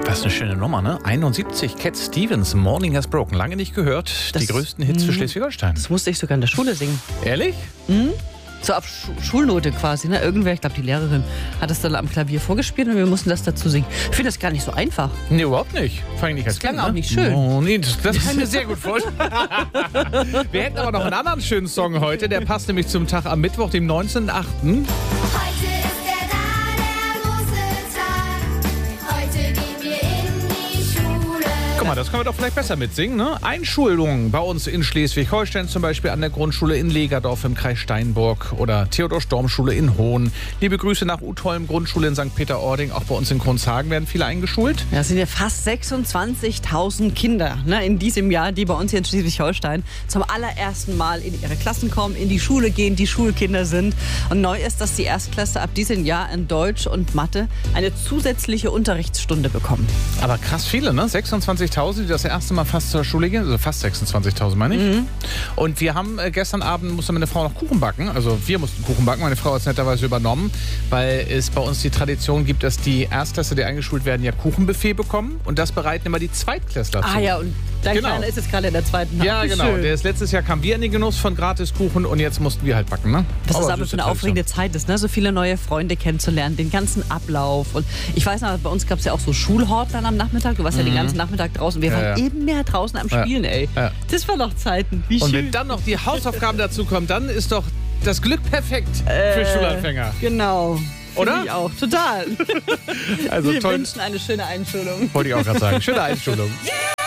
Das ist eine schöne Nummer, ne? 71, Cat Stevens, Morning Has Broken. Lange nicht gehört. Die größten Hits für Schleswig-Holstein. Das musste ich sogar in der Schule singen. Ehrlich? So auf Schulnote quasi. Ne? Irgendwer, ich glaube die Lehrerin, hat das dann am Klavier vorgespielt und wir mussten das dazu singen. Ich finde das gar nicht so einfach. Nee, überhaupt nicht. Vor allem nicht als Das klang Kind, auch ne? nicht schön. Oh, nee, das kann ich mir sehr gut vorstellen. Wir hätten aber noch einen anderen schönen Song heute. Der passt nämlich zum Tag am Mittwoch, dem 19.08. Heute ist der große Tag. Heute gehen wir in die Schule. Guck mal, das können wir doch vielleicht besser mitsingen, ne? Einschulung bei uns in Schleswig-Holstein, zum Beispiel an der Grundschule in Legerdorf im Kreis Steinburg oder Theodor-Storm-Schule in Hohn. Liebe Grüße nach Utholm, Grundschule in St. Peter-Ording. Auch bei uns in Kronshagen werden viele eingeschult. Ja, es sind ja fast 26.000 Kinder in diesem Jahr, die bei uns hier in Schleswig-Holstein zum allerersten Mal in ihre Klassen kommen, in die Schule gehen, die Schulkinder sind. Und neu ist, dass die Erstklässler ab diesem Jahr in Deutsch und Mathe eine zusätzliche Unterrichtsstunde bekommen. Aber krass viele, ne? 26.000, die das erste Mal fast zur Schule gehen. Also fast 26.000, meine ich. Und wir haben gestern Abend, musste meine Frau noch Kuchen backen. Also wir mussten Kuchen backen. Meine Frau hat es netterweise übernommen, weil es bei uns die Tradition gibt, dass die Erstklässler, die eingeschult werden, ja Kuchenbuffet bekommen. Und das bereiten immer die Zweitklässler zu. Ah ja, und dein Genau. Kleiner ist jetzt gerade in der zweiten Nacht. Ja, Wie genau. schön. Letztes Jahr kamen wir in den Genuss von Gratiskuchen und jetzt mussten wir halt backen, ne? Das ist aber süße für eine Tradition. aufregende Zeit ist, ne? So viele neue Freunde kennenzulernen, den ganzen Ablauf. Und ich weiß noch, bei uns gab es ja auch so Schulhort dann am Nachmittag. Du warst ja den ganzen Nachmittag draußen. Wir waren eben mehr draußen am Spielen, ey. Ja. Das war noch Zeiten. Wie Und schön. wenn dann noch die Hausaufgaben dazu kommen, dann ist doch das Glück perfekt für Schulanfänger. Genau. Oder? Finde ich auch. Total. Also Wir toll. wünschen eine schöne Einschulung. Wollte ich auch gerade sagen. Schöne Einschulung.